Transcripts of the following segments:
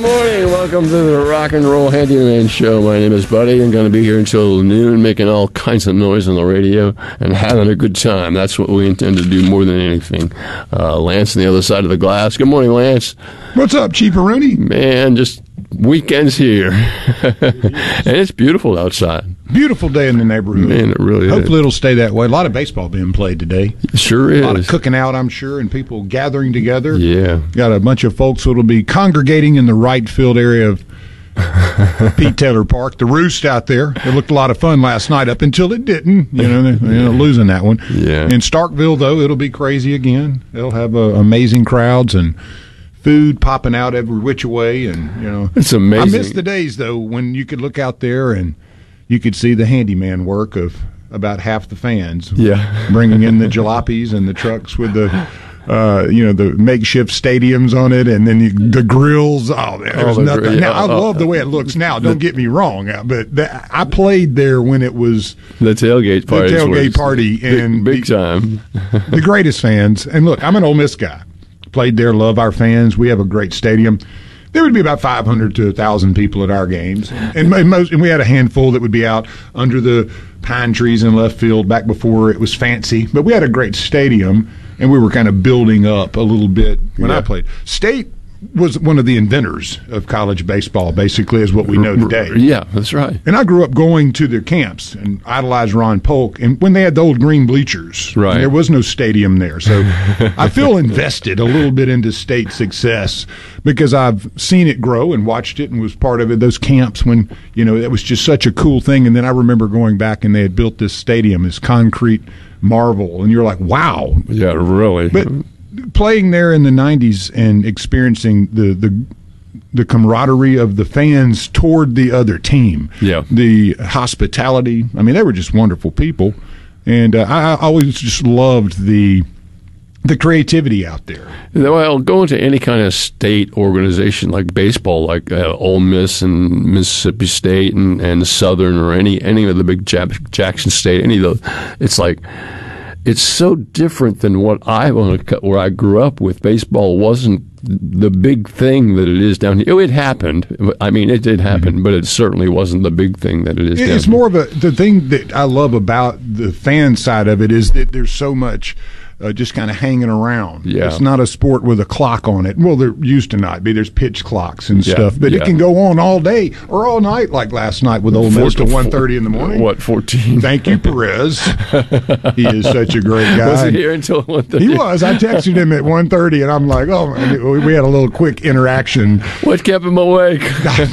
Morning, welcome to the Rock and Roll Handyman Show. My name is Buddy. I'm going to be here until noon, making all kinds of noise on the radio and having a good time. That's what we intend to do more than anything. Lance on the other side of the glass. Good morning, Lance. What's up, Chief Rooney? Man, just weekends here. And it's beautiful outside. Beautiful day in the neighborhood. Man, it really is. Hopefully it'll stay that way. A lot of baseball being played today. It sure is. A lot of cooking out, I'm sure, and people gathering together. Yeah. Got a bunch of folks that'll be congregating in the right field area of Pete Taylor Park. The Roost out there. It looked a lot of fun last night up until it didn't. Losing that one. Yeah. In Starkville, though, it'll be crazy again. They'll have amazing crowds and food popping out every which way, and it's amazing. I miss the days though when you could look out there and you could see the handyman work of about half the fans. Yeah, bringing in the jalopies and the trucks with the the makeshift stadiums on it, and then the grills. Oh, there's nothing. Now I love the way it looks now. Don't get me wrong, but I played there when it was the tailgate party. The tailgate party, and big time. The greatest fans. And look, I'm an Ole Miss guy. Played there, love our fans. We have a great stadium. There would be about 500 to 1,000 people at our games, and we had a handful that would be out under the pine trees in left field back before it was fancy. But we had a great stadium, and we were kind of building up a little bit when I played. State was one of the inventors of college baseball, basically, is what we know today. Yeah, that's right. And I grew up going to their camps and idolized Ron Polk. And when they had the old green bleachers, right, there was no stadium there. So I feel invested a little bit into State success because I've seen it grow and watched it and was part of it. Those camps when, it was just such a cool thing. And then I remember going back and they had built this stadium, this concrete marvel. And you're like, wow. Yeah, really. But playing there in the 90s and experiencing the camaraderie of the fans toward the other team, the hospitality. I mean, they were just wonderful people, and I always just loved the creativity out there. Well, going to any kind of state organization like baseball, like Ole Miss and Mississippi State and Southern, or any of the big Jackson State, any of those, it's like, it's so different than where I grew up with. Baseball wasn't the big thing that it is down here. It happened. I mean, it did happen, but it certainly wasn't the big thing that it is down here. It's more of the thing that I love about the fan side of it is that there's so much just kind of hanging around. Yeah. It's not a sport with a clock on it. Well, there used to not be. There's pitch clocks and stuff, but it can go on all day or all night, like last night with Ole Miss to 1:30 in the morning. 14? Thank you, Perez. He is such a great guy. Was he here until 1:30? He was. I texted him at 1:30, and I'm like, oh, and we had a little quick interaction. What kept him awake?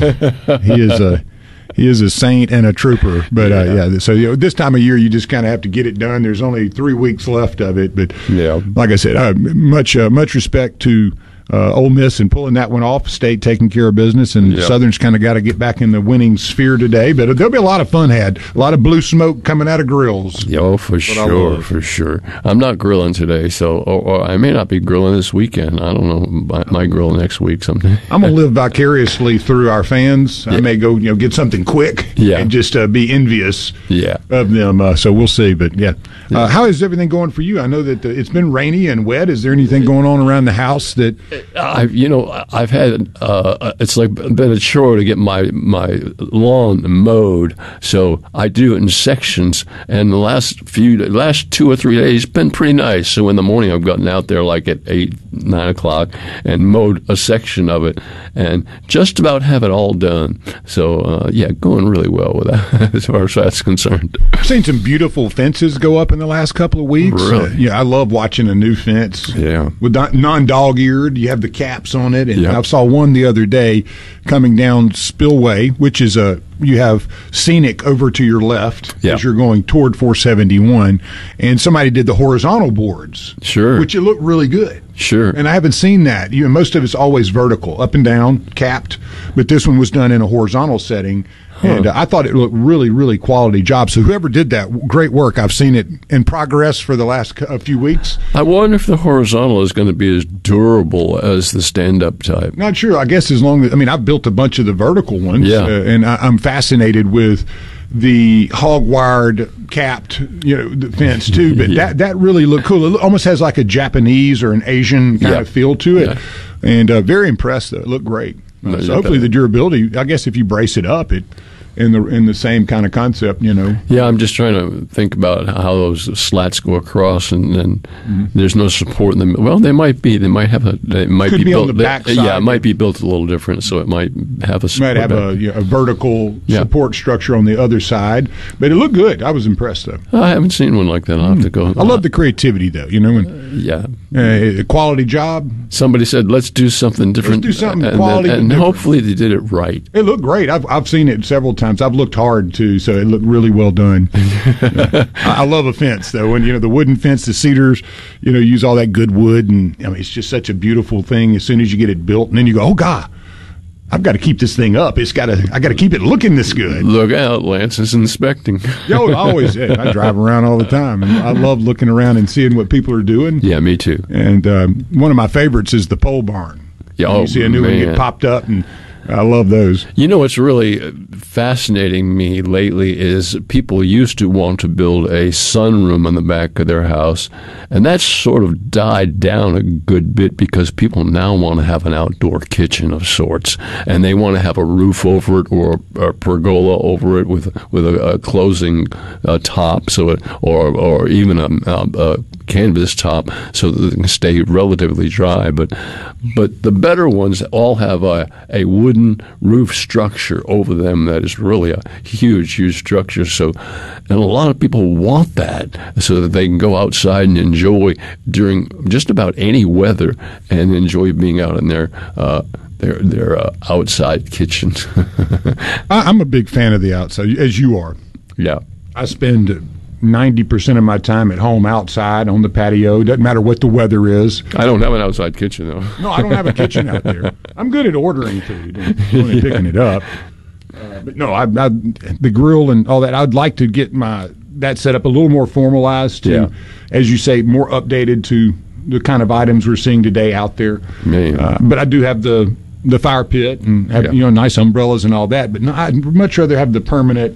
He is a saint and a trooper, but so this time of year you just kind of have to get it done. There's only 3 weeks left of it, but like I said, much respect to Ole Miss and pulling that one off. State taking care of business, and Southern's kind of got to get back in the winning sphere today. But there'll be a lot of fun had, a lot of blue smoke coming out of grills. Oh, for sure. I'm not grilling today, so or I may not be grilling this weekend. I don't know. Might grill next week sometime. I'm gonna live vicariously through our fans. I may go, get something quick, and just be envious, of them. So we'll see. But how is everything going for you? I know that it's been rainy and wet. Is there anything going on around the house that? I've had it's like been a chore to get my lawn mowed, so I do it in sections. And the last 2 or 3 days been pretty nice. So in the morning I've gotten out there like at 8, 9 o'clock and mowed a section of it, and just about have it all done. So going really well with that as far as that's concerned. I've seen some beautiful fences go up in the last couple of weeks. Really? I love watching a new fence. Yeah, with non-dog-eared. You have the caps on it, and I saw one the other day coming down Spillway, which is you have scenic over to your left as you're going toward 471, and somebody did the horizontal boards, which it looked really good. Sure. And I haven't seen that. Most of it's always vertical, up and down, capped, but this one was done in a horizontal setting. And I thought it looked really, really quality job. So whoever did that, great work. I've seen it in progress for the last few weeks. I wonder if the horizontal is going to be as durable as the stand-up type. Not sure. I guess as long as, I've built a bunch of the vertical ones. And I'm fascinated with the hog-wired capped, the fence too. But that really looked cool. It almost has like a Japanese or an Asian kind of feel to it. And very impressed, though. It looked great. So hopefully the durability, I guess if you brace it up, in the same kind of concept, Yeah, I'm just trying to think about how those slats go across, and then there's no support in them. Well, they might be. They might have It might Could be be built. on the back side. Yeah, it might be built a little different, so it might have a support. Might have a vertical support structure on the other side, but it looked good. I was impressed though. I haven't seen one like that. I'll have to go. I love the creativity though. A quality job. Somebody said, "Let's do something different." Let's do something quality and different. hopefully they did it right. It looked great. I've seen it several times. I've looked hard too, so it looked really well done. I love a fence though. When the wooden fence, the cedars, use all that good wood, and it's just such a beautiful thing. As soon as you get it built, and then you go, oh God, I've got to keep this thing up. I got to keep it looking this good. Look out, Lance is inspecting. Yo, always. I drive around all the time, and I love looking around and seeing what people are doing. Yeah, me too. And one of my favorites is the pole barn. Yeah, you see a new one get popped up, and I love those. What's really fascinating me lately is people used to want to build a sunroom on the back of their house, and that's sort of died down a good bit because people now want to have an outdoor kitchen of sorts, and they want to have a roof over it or a pergola over it with a closing top, or even a canvas top, so that they can stay relatively dry. But the better ones all have a wooden roof structure over them that is really a huge structure. So, and a lot of people want that so that they can go outside and enjoy during just about any weather and enjoy being out in their outside kitchens. I'm a big fan of the outside, as you are. Yeah. I spend 90% of my time at home outside on the patio. Doesn't matter what the weather is. I don't have an outside kitchen, though. No, I don't have a kitchen out there. I'm good at ordering food and only picking it up. But no, the grill and all that, I'd like to get that set up a little more formalized to, as you say, more updated to the kind of items we're seeing today out there. But I do have the fire pit and have nice umbrellas and all that. But no, I'd much rather have the permanent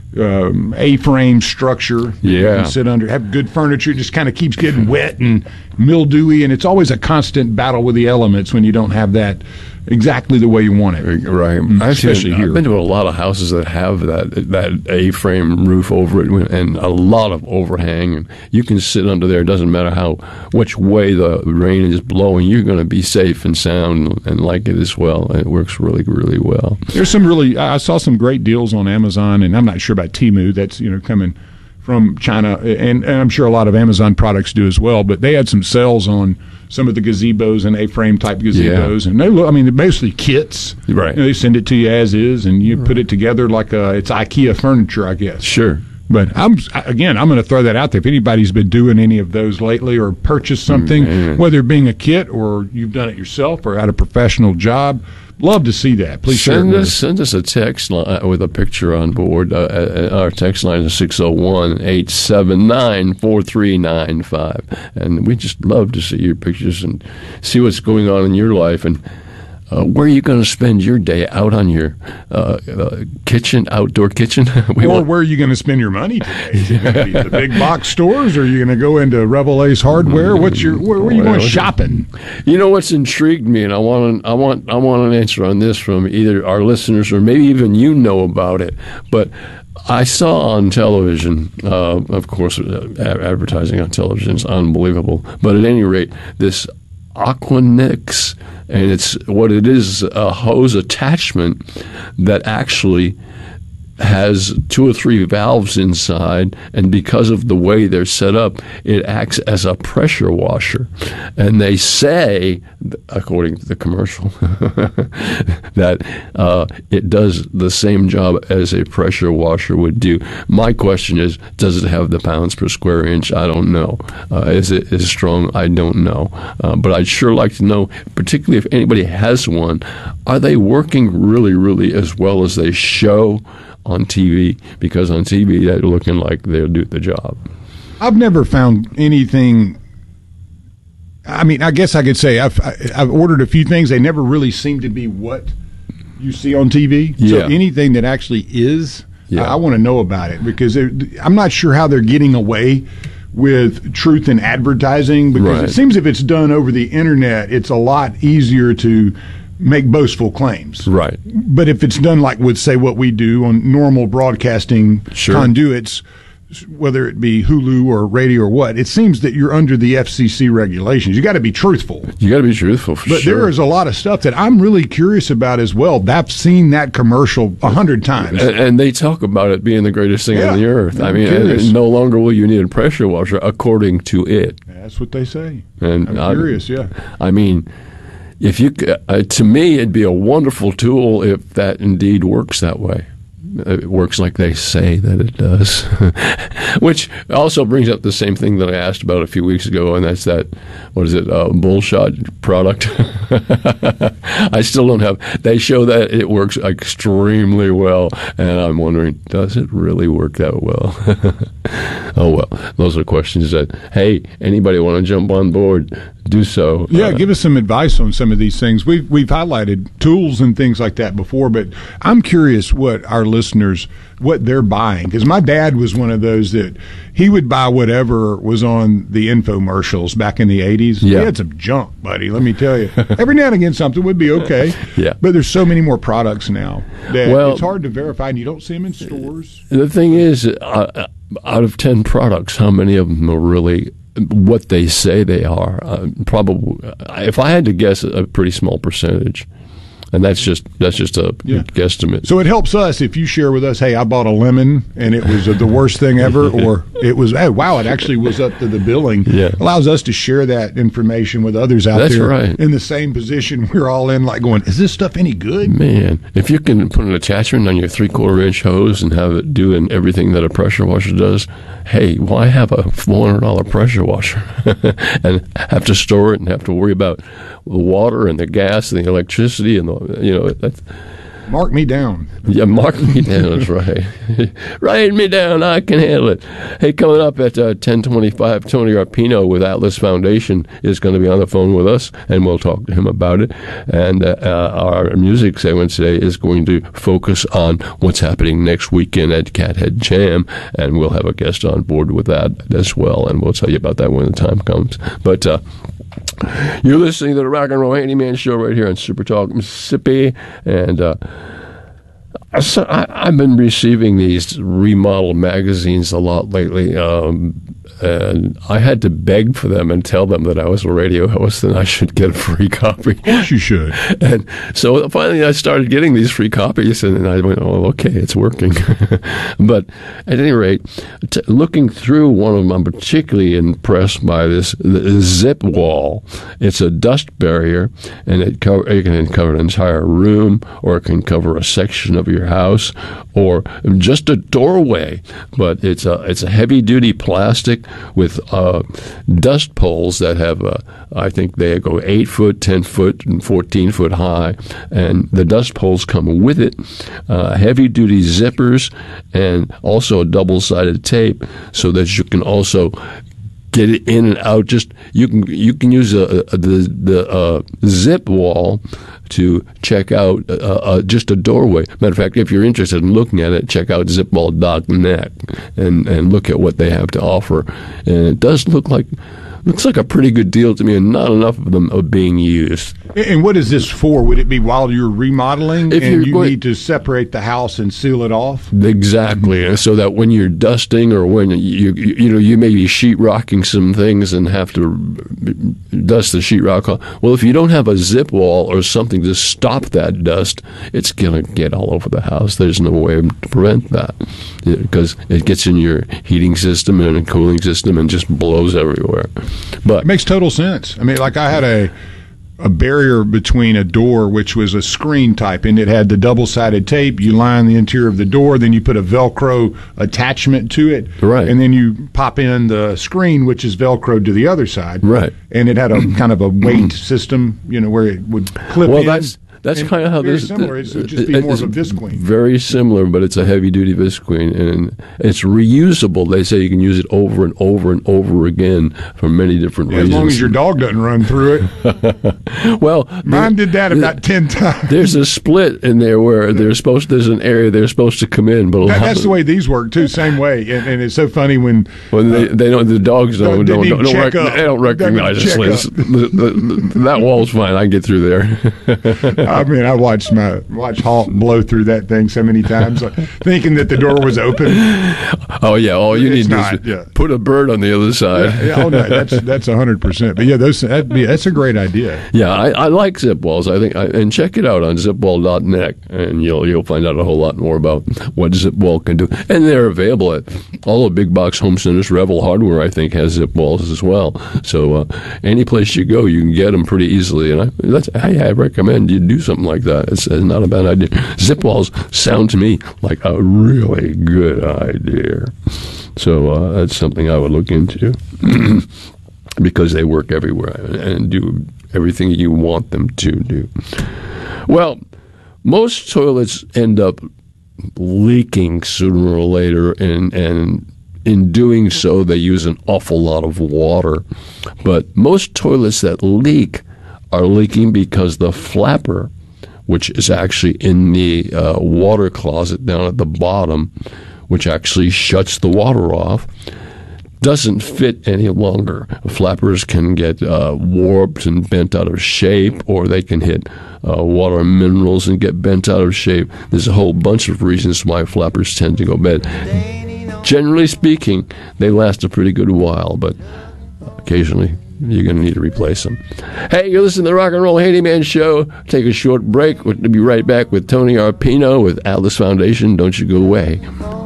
A-frame structure. You can sit under, have good furniture. It just kind of keeps getting wet and mildewy, and it's always a constant battle with the elements when you don't have that exactly the way you want it. Right. Especially here. I've been to a lot of houses that have that A-frame roof over it and a lot of overhang, and you can sit under there. It doesn't matter which way the rain is blowing. You're going to be safe and sound and like it as well. It works really, really well. There's I saw some great deals on Amazon, and I'm not sure about Temu. That's coming from China, and I'm sure a lot of Amazon products do as well. But they had some sales on some of the gazebos and A-frame type gazebos, and they're mostly kits. Right. They send it to you as is, and you put it together like it's IKEA furniture, I guess. Sure. But I'm going to throw that out there. If anybody's been doing any of those lately or purchased something, whether it being a kit or you've done it yourself or at a professional job, love to see that. Please send us a text with a picture on board. Our text line is 601-879-4395. And we just love to see your pictures and see what's going on in your life. And where are you going to spend your day out on your outdoor kitchen? Where are you going to spend your money today? Is it going to be the big box stores, or are you going to go into Rebel Ace Hardware? Where are you going shopping? What's intrigued me, and I want an answer on this from either our listeners or maybe even about it, but I saw on television, of course, advertising on television is unbelievable, but at any rate, this Aquanix, and it's a hose attachment that actually has 2 or 3 valves inside, and because of the way they're set up, it acts as a pressure washer. And they say, according to the commercial, that it does the same job as a pressure washer would do. My question is, does it have the pounds per square inch? I don't know. Is it as strong? I don't know. But I'd sure like to know, particularly if anybody has one, are they working really, really as well as they show on TV? Because on TV they're looking like they'll do the job. I've never found anything. I mean, I guess I could say I've ordered a few things. They never really seem to be what you see on TV. Yeah. So anything that actually is, I want to know about it, because I'm not sure how they're getting away with truth in advertising, because it seems if it's done over the internet, it's a lot easier to make boastful claims. Right. But if it's done like with, say, what we do on normal broadcasting conduits, whether it be Hulu or radio or what, it seems that you're under the FCC regulations. You got to be truthful. You got to be truthful, but there is a lot of stuff that I'm really curious about as well. I've seen that commercial 100 times. And they talk about it being the greatest thing on the earth. I mean, no longer will you need a pressure washer, according to it. That's what they say. And I'm curious, I mean, if you, to me, it'd be a wonderful tool if that indeed works that way. It works like they say that it does. Which also brings up the same thing that I asked about a few weeks ago, and that's that, what is it, bullshot product? I still don't have, they show that it works extremely well, and I'm wondering, does it really work that well? Oh, well, those are questions that, hey, anybody want to jump on board, do so. Yeah, give us some advice on some of these things. We've highlighted tools and things like that before, but I'm curious what our listeners, what they're buying. Because my dad was one of those that he would buy whatever was on the infomercials back in the 80s. Yeah. We had some junk, buddy, let me tell you. Every now and again something would be okay. Yeah. But there's so many more products now that it's hard to verify, and you don't see them in stores. The thing is, out of 10 products, how many of them are really what they say they are? Probably, if I had to guess, a pretty small percentage. And that's just a guesstimate. So it helps us if you share with us, hey, I bought a lemon and it was the worst thing ever, or it was, hey, wow, it actually was up to the billing. Yeah. Allows us to share that information with others out that's there right. in the same position we're all in, like going, is this stuff any good? Man, if you can put an attachment on your 3/4 inch hose and have it doing everything that a pressure washer does, hey, why have a $400 pressure washer and have to store it and have to worry about the water and the gas and the electricity and that's, mark me down. Yeah, mark me down. That's right. Write me down. I can handle it. Hey, coming up at 10:25, Tony Arpino with Atlas Foundation is going to be on the phone with us, and we'll talk to him about it. And our music segment today is going to focus on what's happening next weekend at Cathead Jam, and we'll have a guest on board with that as well, and we'll tell you about that when the time comes. But you're listening to the Rock and Roll Handyman Show right here on Super Talk Mississippi, and I've been receiving these remodel magazines a lot lately, and I had to beg for them and tell them that I was a radio host and I should get a free copy. Of course you should. And so finally I started getting these free copies, and I went, oh, okay, it's working. But at any rate, looking through one of them, I'm particularly impressed by this zip wall. It's a dust barrier, and it can cover an entire room, or it can cover a section of your house, or just a doorway. But it's a heavy-duty plastic with dust poles that have, I think they go 8 foot, 10 foot, and 14 foot high, and the dust poles come with it, heavy-duty zippers, and also a double-sided tape so that you can also get it in and out. Just you can use the zip wall to check out just a doorway. Matter of fact, if you're interested in looking at it, check out zipwall.net and look at what they have to offer. And it does looks like a pretty good deal to me, and not enough of them are being used. And what is this for? Would it be while you're remodeling and you need to separate the house and seal it off? Exactly, so that when you're dusting, or when you may be sheetrocking some things and have to dust the sheetrock off. Well, if you don't have a zip wall or something to stop that dust, it's going to get all over the house. There's no way to prevent that, because it gets in your heating system and a cooling system and just blows everywhere. But it makes total sense. I mean, like I had a barrier between a door, which was a screen type, and it had the double-sided tape. You line the interior of the door, then you put a Velcro attachment to it, right, and then you pop in the screen, which is Velcroed to the other side, right. And it had a kind of a weight system, where it would clip in. That's kind of how very this. Similar. It would just be more of a visqueen. Very similar, but it's a heavy-duty visqueen, and it's reusable. They say you can use it over and over and over again for many different reasons. As long as your dog doesn't run through it. Well, mine did that about 10 times. There's a split in there where there's an area they're supposed to come in, but that's the way these work too. Same way, and it's so funny when they don't. The dogs don't recognize this. That wall's fine. I can get through there. I mean, I watched Hawk blow through that thing so many times, thinking that the door was open. Oh yeah, all you need is put a bird on the other side. Oh no, that's 100%. But yeah, that's a great idea. Yeah, I like zip walls. I think, and check it out on zipwall.net, and you'll find out a whole lot more about what zip wall can do. And they're available at all the big box home centers. Revel Hardware, I think, has zip walls as well. So any place you go, you can get them pretty easily. And I recommend you do something like that. It's not a bad idea. Zip walls sound to me like a really good idea. So that's something I would look into because they work everywhere and do everything you want them to do. Well, most toilets end up leaking sooner or later, and in doing so, they use an awful lot of water. But most toilets that leak are leaking because the flapper, which is actually in the water closet down at the bottom, which actually shuts the water off, doesn't fit any longer. Flappers can get warped and bent out of shape, or they can hit water minerals and get bent out of shape. There's a whole bunch of reasons why flappers tend to go bad. Generally speaking, they last a pretty good while, but occasionally you're going to need to replace them. Hey, you're listening to the Rock and Roll Handyman Show. Take a short break. We'll be right back with Tony Arpino with Atlas Foundation. Don't you go away.